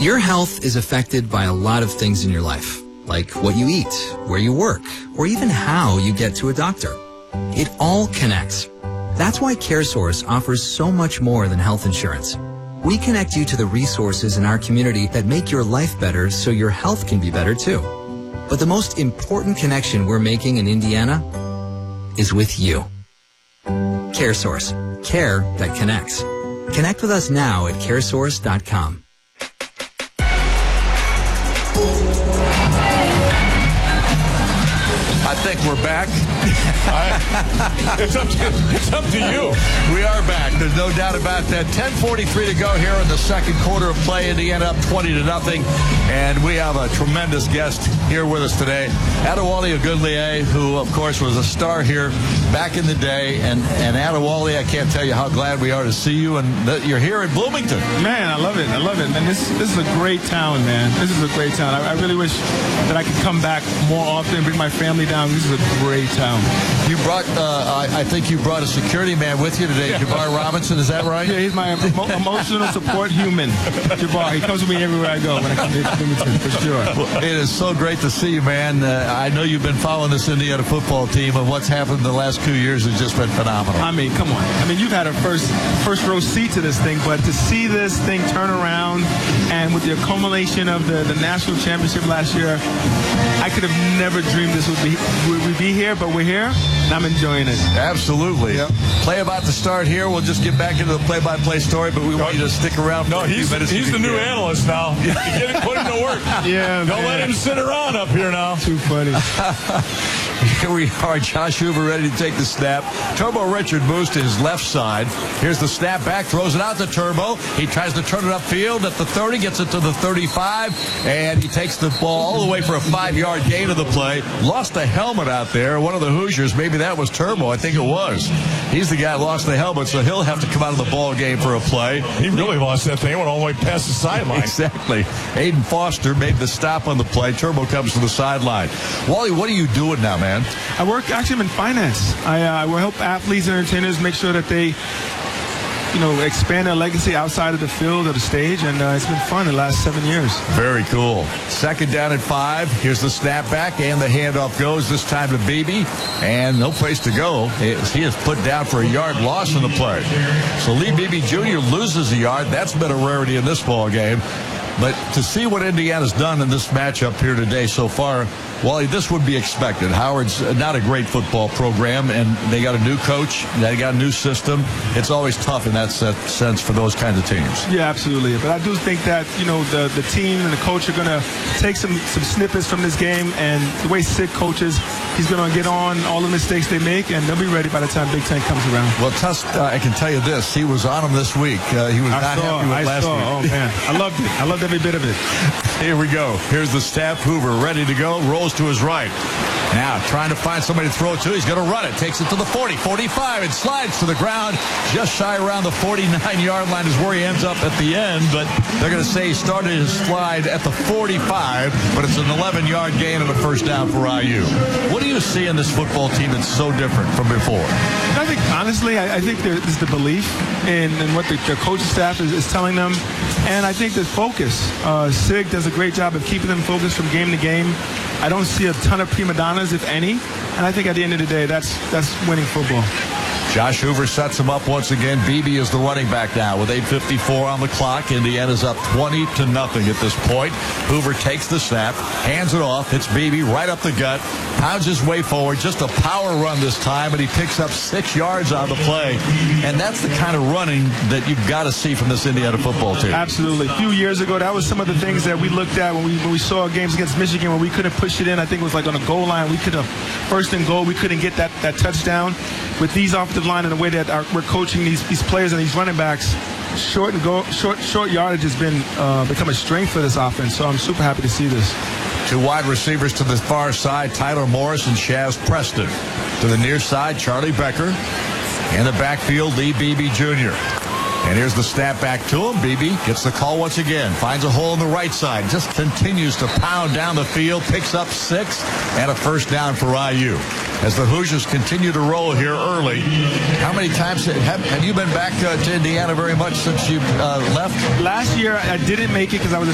Your health is affected by a lot of things in your life, like what you eat, where you work, or even how you get to a doctor. It all connects. That's why CareSource offers so much more than health insurance. We connect you to the resources in our community that make your life better so your health can be better too. But the most important connection we're making in Indiana is with you. CareSource. Care that connects. Connect with us now at caresource.com. I think we're back. It's up to you. We are back. There's no doubt about that. 10:43 to go here in the second quarter of play. Indiana up 20-0. And we have a tremendous guest here with us today. Adewale Ogunleye, who, of course, was a star here back in the day. And Adewale, I can't tell you how glad we are to see you and that you're here in Bloomington. Man, I love it. I love it. And this is a great town, man. This is a great town. I really wish that I could come back more often, bring my family down. This is a great town. You brought, I think you brought a security man with you today, Jabbar Robinson. Is that right? Yeah, he's my emotional support human, Jabbar. He comes with me everywhere I go when I come to Bloomington, for sure. Well, it is so great to see you, man. I know you've been following this Indiana football team, and what's happened in the last 2 years has just been phenomenal. I mean, come on. I mean, you've had a first row seat to this thing, but to see this thing turn around, and with the accumulation of the national championship last year, I could have never dreamed this would be here, but we're here, and I'm enjoying it. Absolutely. Yep. Play about to start here. We'll just get back into the play-by-play story, but we want you to stick around for a few minutes. He's the new analyst now. Put him to work. Yeah, Don't let him sit around up here now. Too funny. Here we are. Josh Hoover ready to take the snap. Turbo Richard moves to his left side. Here's the snap back. Throws it out to Turbo. He tries to turn it upfield at the 30. Gets it to the 35. And he takes the ball all the way for a 5-yard gain of the play. Lost a helmet out there. One of the Hoosiers, maybe that was Turbo. I think it was. He's the guy who lost the helmet, so he'll have to come out of the ball game for a play. He really lost that thing. He went all the way past the sideline. Exactly. Aiden Foster made the stop on the play. Turbo comes to the sideline. Wally, what are you doing now, man? I work actually in finance. I will help athletes and entertainers make sure that they, expand their legacy outside of the field or the stage, and it's been fun the last 7 years. Very cool. Second down at 5. Here's the snap back, and the handoff goes this time to Beebe, and no place to go. He is put down for a yard loss in the play. So Lee Beebe Jr. loses a yard. That's been a rarity in this ball game. But to see what Indiana's done in this matchup here today so far, Wally, this would be expected. Howard's not a great football program, and they got a new coach. They got a new system. It's always tough in that sense for those kinds of teams. Yeah, absolutely. But I do think that, the team and the coach are going to take some snippets from this game, and the way Sid coaches, he's going to get on all the mistakes they make, and they'll be ready by the time Big Ten comes around. Well, Tusk, I can tell you this. He was on him this week. He was not happy with last week. Oh, man. I loved it. I loved every bit of it. Here we go. Here's the snap. Hoover ready to go. Rolls to his right. Now trying to find somebody to throw to. He's going to run it. Takes it to the 40, 45. It slides to the ground. Just shy around the 49-yard line is where he ends up at the end. But they're going to say he started his slide at the 45. But it's an 11-yard gain and a first down for IU. What do you see in this football team that's so different from before? I think, honestly, I think there's the belief in what the coaching staff is telling them. And I think the focus. Sig does a great job of keeping them focused from game to game. I don't see a ton of prima donnas, if any. And I think at the end of the day, that's winning football. Josh Hoover sets him up once again. Beebe is the running back now with 8:54 on the clock. Indiana's up 20-0 at this point. Hoover takes the snap, hands it off. It's Beebe right up the gut, pounds his way forward. Just a power run this time, and he picks up 6 yards on the play. And that's the kind of running that you've got to see from this Indiana football team. Absolutely. A few years ago, that was some of the things that we looked at when we saw games against Michigan when we couldn't push it in. I think it was like on a goal line. We could have first and goal. We couldn't get that touchdown. With these offensive line and the way that we're coaching these players and these running backs, short yardage has become a strength for this offense. So I'm super happy to see this. 2 wide receivers to the far side, Tyler Morris and Shaz Preston. To the near side, Charlie Becker. In the backfield, Lee Beebe Jr. And here's the snap back to him. Beebe gets the call once again. Finds a hole on the right side. Just continues to pound down the field. Picks up 6 and a first down for IU. As the Hoosiers continue to roll here early. How many times have you been back to Indiana very much since you left? Last year, I didn't make it because I was